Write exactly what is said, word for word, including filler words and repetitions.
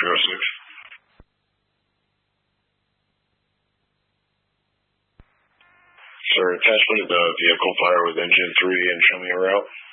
zero six. Sir, attach me to the vehicle, fire with engine three, and show me a route.